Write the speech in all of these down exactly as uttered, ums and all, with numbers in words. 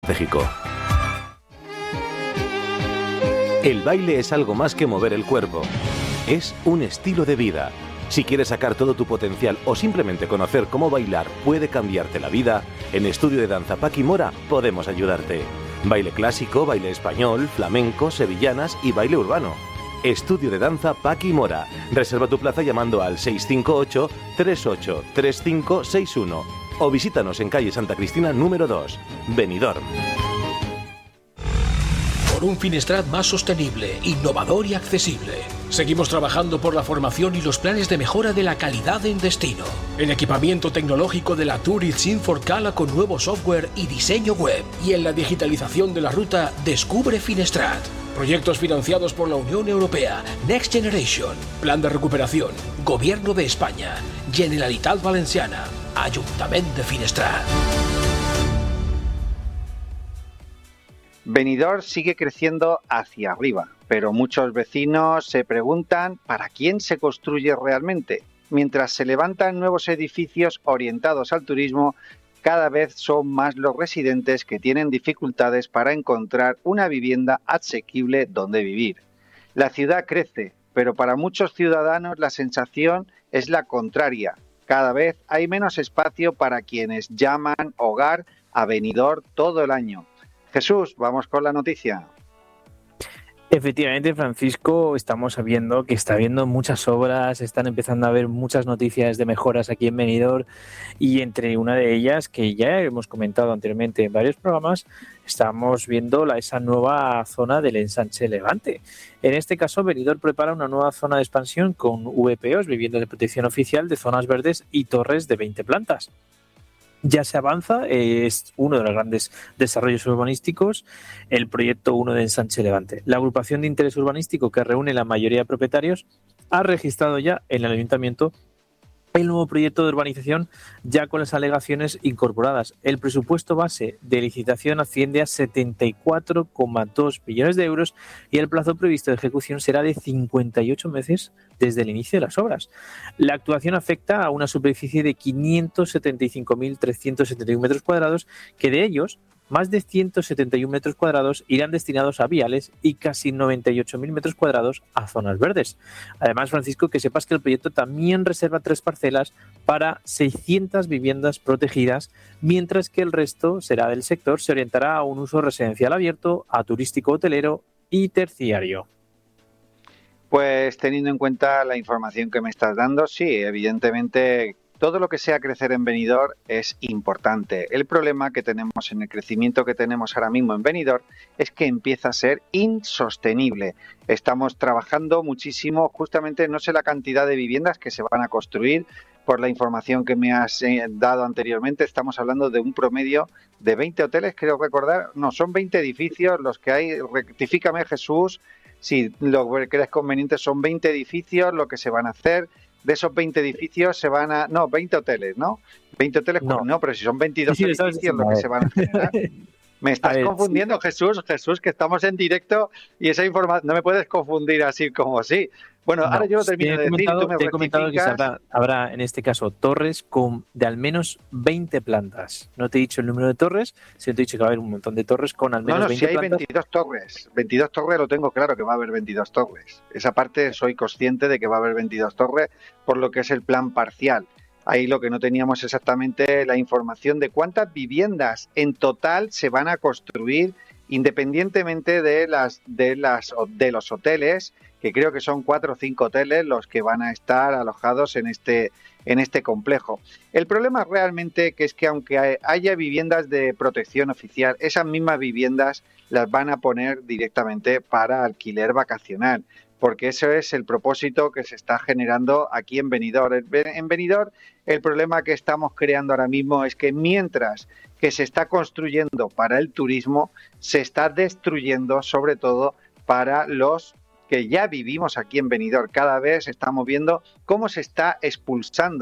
estratégico. El baile es algo más que mover el cuerpo. Es un estilo de vida. Si quieres sacar todo tu potencial o simplemente conocer cómo bailar puede cambiarte la vida, en Estudio de Danza Paqui Mora podemos ayudarte. Baile clásico, baile español, flamenco, sevillanas y baile urbano. Estudio de Danza Paqui Mora. Reserva tu plaza llamando al seis cinco ocho, tres ocho tres cinco seis uno o visítanos en calle Santa Cristina número dos, Benidorm. Por un Finestrat más sostenible, innovador y accesible. Seguimos trabajando por la formación y los planes de mejora de la calidad en destino. El equipamiento tecnológico de la Tourist Inforcala con nuevo software y diseño web. Y en la digitalización de la ruta Descubre Finestrat. Proyectos financiados por la Unión Europea, Next Generation, Plan de Recuperación, Gobierno de España, Generalitat Valenciana, Ayuntamiento de Finestrat. Benidorm sigue creciendo hacia arriba, pero muchos vecinos se preguntan ¿para quién se construye realmente? Mientras se levantan nuevos edificios orientados al turismo, cada vez son más los residentes que tienen dificultades para encontrar una vivienda asequible donde vivir. La ciudad crece, pero para muchos ciudadanos la sensación es la contraria. Cada vez hay menos espacio para quienes llaman hogar a Benidorm todo el año. Jesús, vamos con la noticia. Efectivamente, Francisco, estamos viendo que está habiendo muchas obras, están empezando a haber muchas noticias de mejoras aquí en Benidorm y entre una de ellas, que ya hemos comentado anteriormente en varios programas, estamos viendo la, esa nueva zona del ensanche Levante. En este caso, Benidorm prepara una nueva zona de expansión con V P Os, viviendas de protección oficial, de zonas verdes y torres de veinte plantas. Ya se avanza, es uno de los grandes desarrollos urbanísticos, el proyecto uno de Ensanche Levante. La agrupación de interés urbanístico que reúne la mayoría de propietarios ha registrado ya en el ayuntamiento el nuevo proyecto de urbanización ya con las alegaciones incorporadas. El presupuesto base de licitación asciende a setenta y cuatro coma dos millones de euros y el plazo previsto de ejecución será de cincuenta y ocho meses desde el inicio de las obras. La actuación afecta a una superficie de quinientos setenta y cinco mil trescientos setenta y uno metros cuadrados, que de ellos más de ciento setenta y uno metros cuadrados irán destinados a viales y casi noventa y ocho mil metros cuadrados a zonas verdes. Además, Francisco, que sepas que el proyecto también reserva tres parcelas para seiscientas viviendas protegidas, mientras que el resto será del sector, se orientará a un uso residencial abierto, a turístico hotelero y terciario. Pues teniendo en cuenta la información que me estás dando, sí, evidentemente todo lo que sea crecer en Benidorm es importante. El problema que tenemos en el crecimiento que tenemos ahora mismo en Benidorm es que empieza a ser insostenible. Estamos trabajando muchísimo, justamente no sé la cantidad de viviendas que se van a construir. Por la información que me has eh, dado anteriormente, estamos hablando de un promedio de veinte hoteles, creo recordar. No, son veinte edificios los que hay. Rectifícame, Jesús, si lo que crees conveniente, son veinte edificios lo que se van a hacer. De esos veinte edificios se van a... No, veinte hoteles, ¿no? veinte hoteles, no, no pero si son veintidós sí, sí, edificios lo que se van a generar. Me estás ver, confundiendo, sí. Jesús, Jesús, que estamos en directo y esa información... No me puedes confundir así como así. Bueno, no, ahora yo lo termino de decir y tú me te he comentado que habrá, habrá, en este caso, torres con de al menos veinte plantas. No te he dicho el número de torres, sino te he dicho que va a haber un montón de torres con al menos no, no, veinte si hay plantas. veintidós torres. veintidós torres lo tengo claro que va a haber veintidós torres. Esa parte soy consciente de que va a haber veintidós torres por lo que es el plan parcial. Ahí lo que no teníamos exactamente la información de cuántas viviendas en total se van a construir independientemente de las de las de los hoteles, que creo que son cuatro o cinco hoteles los que van a estar alojados en este en este complejo. El problema realmente que es que aunque haya viviendas de protección oficial, esas mismas viviendas las van a poner directamente para alquiler vacacional, porque ese es el propósito que se está generando aquí en Benidorm. En Benidorm el problema que estamos creando ahora mismo es que mientras que se está construyendo para el turismo, se está destruyendo sobre todo para los que ya vivimos aquí en Benidorm. Cada vez estamos viendo cómo se está expulsando,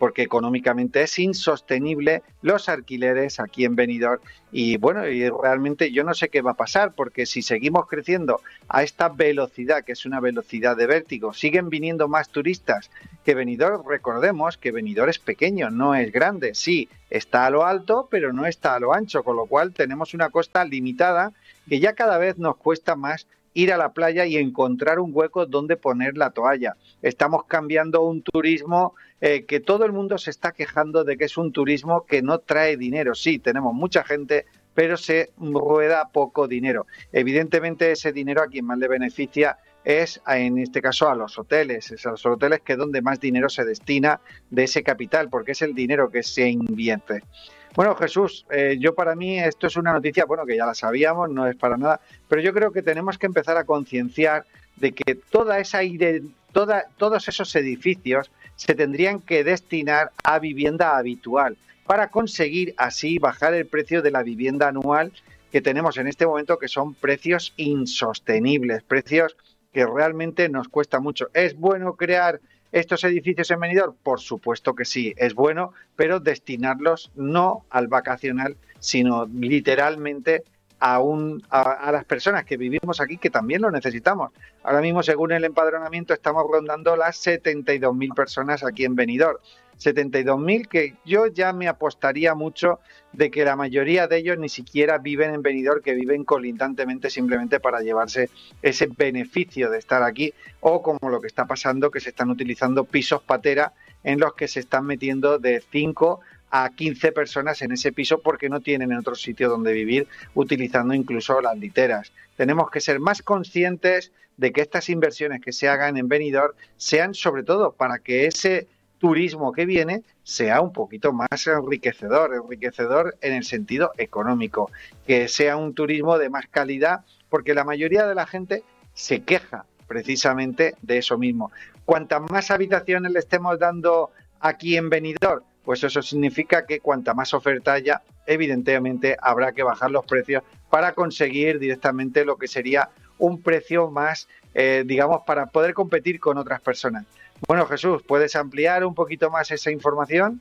porque económicamente es insostenible los alquileres aquí en Benidorm. Y bueno, y realmente yo no sé qué va a pasar, porque si seguimos creciendo a esta velocidad, que es una velocidad de vértigo, siguen viniendo más turistas que Benidorm. Recordemos que Benidorm es pequeño, no es grande. Sí, está a lo alto, pero no está a lo ancho, con lo cual tenemos una costa limitada que ya cada vez nos cuesta más ir a la playa y encontrar un hueco donde poner la toalla. Estamos cambiando un turismo eh, que todo el mundo se está quejando de que es un turismo que no trae dinero. Sí, tenemos mucha gente, pero se rueda poco dinero. Evidentemente ese dinero a quien más le beneficia es, en este caso, a los hoteles. Es a los hoteles que es donde más dinero se destina de ese capital, porque es el dinero que se invierte. Bueno, Jesús, eh, yo para mí esto es una noticia, bueno, que ya la sabíamos, no es para nada, pero yo creo que tenemos que empezar a concienciar de que toda esa toda, todos esos edificios se tendrían que destinar a vivienda habitual para conseguir así bajar el precio de la vivienda anual que tenemos en este momento, que son precios insostenibles, precios que realmente nos cuesta mucho. ¿Es bueno crear estos edificios en Benidorm? Por supuesto que sí, es bueno, pero destinarlos no al vacacional, sino literalmente a, un, a, a las personas que vivimos aquí, que también lo necesitamos. Ahora mismo, según el empadronamiento, estamos rondando las setenta y dos mil personas aquí en Benidorm. setenta y dos mil que yo ya me apostaría mucho de que la mayoría de ellos ni siquiera viven en Benidorm, que viven colindantemente simplemente para llevarse ese beneficio de estar aquí, o como lo que está pasando, que se están utilizando pisos patera en los que se están metiendo de cinco a quince personas en ese piso porque no tienen en otro sitio donde vivir, utilizando incluso las literas. Tenemos que ser más conscientes de que estas inversiones que se hagan en Benidorm sean sobre todo para que ese turismo que viene sea un poquito más enriquecedor, enriquecedor en el sentido económico, que sea un turismo de más calidad, porque la mayoría de la gente se queja precisamente de eso mismo. Cuantas más habitaciones le estemos dando aquí en Benidorm, pues eso significa que cuanta más oferta haya, evidentemente habrá que bajar los precios para conseguir directamente lo que sería un precio más, eh, digamos, para poder competir con otras personas. Bueno, Jesús, ¿puedes ampliar un poquito más esa información?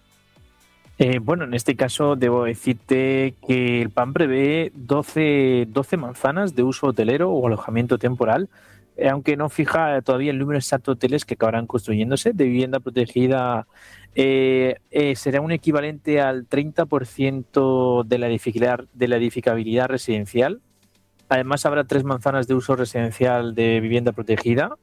Eh, bueno, en este caso debo decirte que el P A N prevé doce, doce manzanas de uso hotelero o alojamiento temporal, eh, aunque no fija todavía el número exacto de hoteles que acabarán construyéndose. De vivienda protegida eh, eh, será un equivalente al treinta por ciento de la edificabilidad, de la edificabilidad residencial. Además, habrá tres manzanas de uso residencial de vivienda protegida.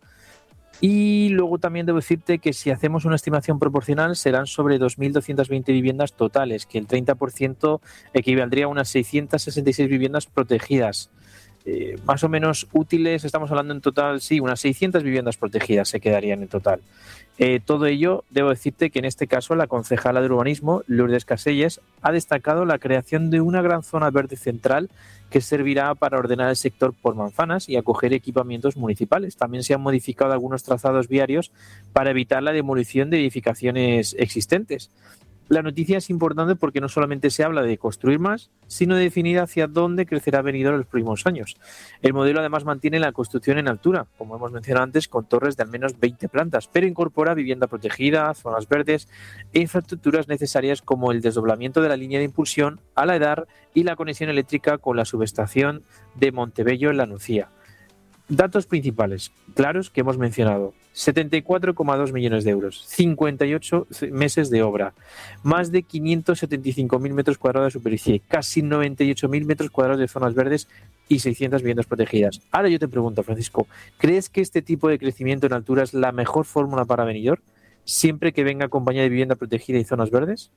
Y luego también debo decirte que si hacemos una estimación proporcional serán sobre dos mil doscientas veinte viviendas totales, que el treinta por ciento equivaldría a unas seiscientas sesenta y seis viviendas protegidas. Eh, más o menos útiles, estamos hablando en total, sí, unas seiscientas viviendas protegidas se quedarían en total. Eh, todo ello, debo decirte que en este caso la concejala de urbanismo, Lourdes Caselles, ha destacado la creación de una gran zona verde central que servirá para ordenar el sector por manzanas y acoger equipamientos municipales. También se han modificado algunos trazados viarios para evitar la demolición de edificaciones existentes. La noticia es importante porque no solamente se habla de construir más, sino de definir hacia dónde crecerá Benidorm en los próximos años. El modelo además mantiene la construcción en altura, como hemos mencionado antes, con torres de al menos veinte plantas, pero incorpora vivienda protegida, zonas verdes e infraestructuras necesarias como el desdoblamiento de la línea de impulsión a la Edar y la conexión eléctrica con la subestación de Montebello en La Nucía. Datos principales, claros, que hemos mencionado. setenta y cuatro coma dos millones de euros, cincuenta y ocho meses de obra, más de quinientos setenta y cinco mil metros cuadrados de superficie, casi noventa y ocho mil metros cuadrados de zonas verdes y seiscientas viviendas protegidas. Ahora yo te pregunto, Francisco, ¿crees que este tipo de crecimiento en altura es la mejor fórmula para Benidorm, siempre que venga acompañada de vivienda protegida y zonas verdes?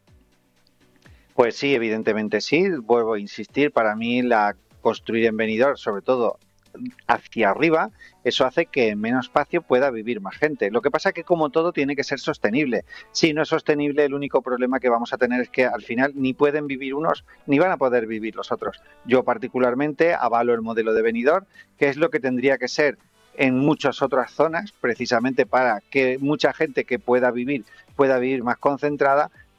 Pues sí, evidentemente sí. Vuelvo a insistir, para mí la construir en Benidorm, sobre todo hacia arriba, eso hace que en menos espacio pueda vivir más gente. Lo que pasa es que, como todo, tiene que ser sostenible. Si no es sostenible, el único problema que vamos a tener es que al final ni pueden vivir unos ni van a poder vivir los otros. Yo particularmente avalo el modelo de Benidorm, que es lo que tendría que ser en muchas otras zonas, precisamente para que mucha gente que pueda vivir pueda vivir más concentrada,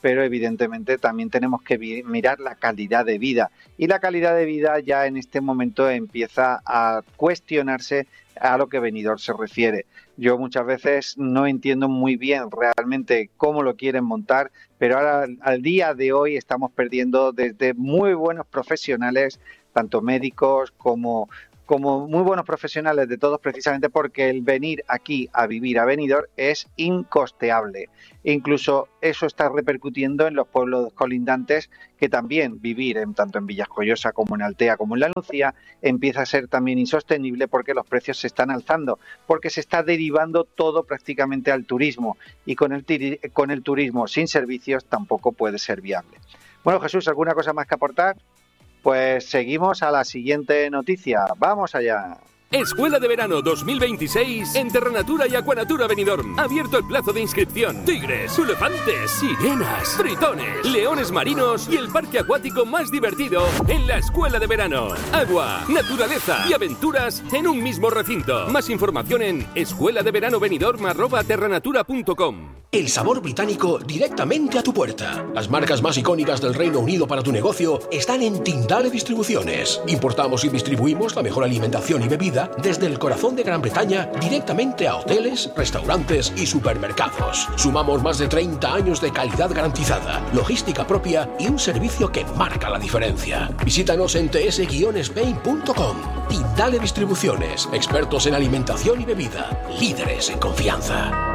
pero evidentemente también tenemos que vi- mirar la calidad de vida. Y la calidad de vida ya en este momento empieza a cuestionarse a lo que Benidorm se refiere. Yo muchas veces no entiendo muy bien realmente cómo lo quieren montar, pero ahora al día de hoy estamos perdiendo desde muy buenos profesionales, tanto médicos como como muy buenos profesionales de todos, precisamente porque el venir aquí a vivir a Benidorm es incosteable. E incluso eso está repercutiendo en los pueblos colindantes, que también vivir en, tanto en Villajoyosa como en Altea como en La Nucía empieza a ser también insostenible, porque los precios se están alzando, porque se está derivando todo prácticamente al turismo, y con el, tiri- con el turismo sin servicios tampoco puede ser viable. Bueno, Jesús, ¿alguna cosa más que aportar? Pues seguimos a la siguiente noticia. ¡Vamos allá! Escuela de Verano dos mil veintiséis en Terranatura y Acuanatura Benidorm. Abierto el plazo de inscripción. Tigres, elefantes, sirenas, tritones, leones marinos y el parque acuático más divertido en la Escuela de Verano. Agua, naturaleza y aventuras en un mismo recinto. Más información en escuela de verano benidorm arroba terranatura punto com. El sabor británico directamente a tu puerta. Las marcas más icónicas del Reino Unido para tu negocio están en Tindale Distribuciones. Importamos y distribuimos la mejor alimentación y bebida desde el corazón de Gran Bretaña directamente a hoteles, restaurantes y supermercados. Sumamos más de treinta años de calidad garantizada, logística propia y un servicio que marca la diferencia. Visítanos en t s guion spain punto com. Tindale Distribuciones, expertos en alimentación y bebida, líderes en confianza.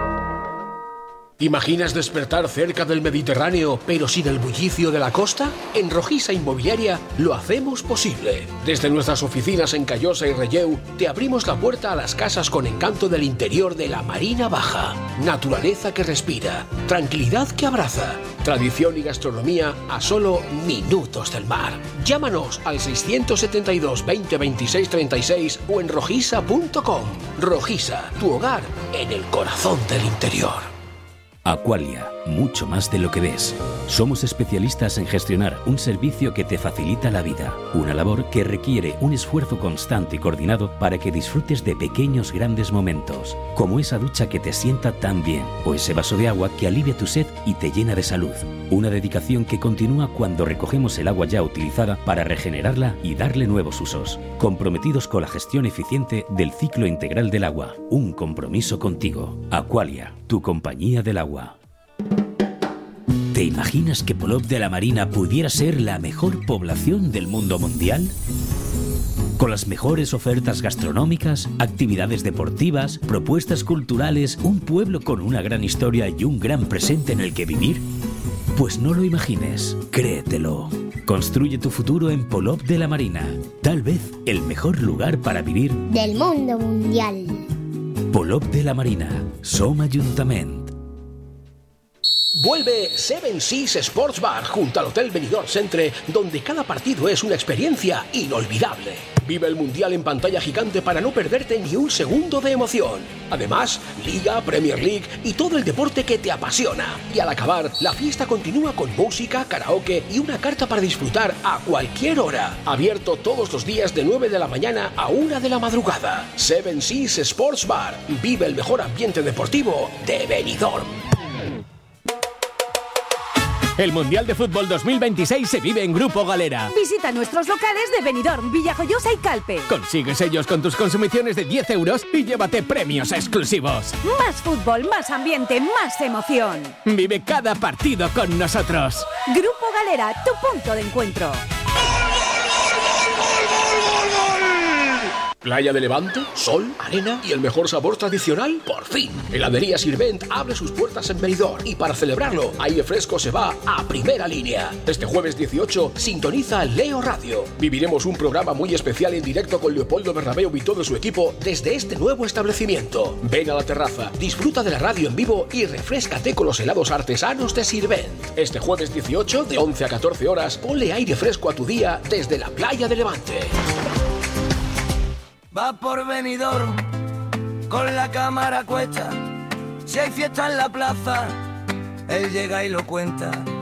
¿Te imaginas despertar cerca del Mediterráneo, pero sin el bullicio de la costa? En Rojisa Inmobiliaria lo hacemos posible. Desde nuestras oficinas en Callosa y Relleu, te abrimos la puerta a las casas con encanto del interior de la Marina Baja. Naturaleza que respira, tranquilidad que abraza, tradición y gastronomía a solo minutos del mar. Llámanos al seiscientos setenta y dos, veinte, veintiséis, treinta y seis o en rojisa punto com. Rojisa, tu hogar en el corazón del interior. Aqualia, mucho más de lo que ves. Somos especialistas en gestionar un servicio que te facilita la vida, una labor que requiere un esfuerzo constante y coordinado para que disfrutes de pequeños grandes momentos, como esa ducha que te sienta tan bien, o ese vaso de agua que alivia tu sed y te llena de salud. Una dedicación que continúa cuando recogemos el agua ya utilizada para regenerarla y darle nuevos usos, comprometidos con la gestión eficiente del ciclo integral del agua. Un compromiso contigo. Aqualia, tu compañía del agua. ¿Te imaginas que Polop de la Marina pudiera ser la mejor población del mundo mundial? Con las mejores ofertas gastronómicas, actividades deportivas, propuestas culturales, un pueblo con una gran historia y un gran presente en el que vivir. Pues no lo imagines, créetelo. Construye tu futuro en Polop de la Marina. Tal vez el mejor lugar para vivir del mundo mundial. Polop de la Marina, Som Ayuntament. Vuelve Seven Seas Sports Bar junto al Hotel Benidorm Centre, donde cada partido es una experiencia inolvidable. Vive el Mundial en pantalla gigante para no perderte ni un segundo de emoción. Además, Liga, Premier League y todo el deporte que te apasiona. Y al acabar, la fiesta continúa con música, karaoke y una carta para disfrutar a cualquier hora. Abierto todos los días de nueve de la mañana a una de la madrugada. Seven Seas Sports Bar. Vive el mejor ambiente deportivo de Benidorm. El Mundial de Fútbol dos mil veintiséis se vive en Grupo Galera. Visita nuestros locales de Benidorm, Villajoyosa y Calpe. Consigue sellos con tus consumiciones de diez euros y llévate premios exclusivos. Más fútbol, más ambiente, más emoción. Vive cada partido con nosotros. Grupo Galera, tu punto de encuentro. Playa de Levante, sol, arena y el mejor sabor tradicional, por fin. Heladería Sirvent abre sus puertas en Benidorm y para celebrarlo, Aire Fresco se va a primera línea. Este jueves dieciocho, sintoniza Leo Radio. Viviremos un programa muy especial en directo con Leopoldo Bernabéu y todo su equipo desde este nuevo establecimiento. Ven a la terraza, disfruta de la radio en vivo y refréscate con los helados artesanos de Sirvent. Este jueves dieciocho, de once a catorce horas, ponle aire fresco a tu día desde la Playa de Levante. Va por Benidorm con la cámara cuesta. Si hay fiesta en la plaza, él llega y lo cuenta.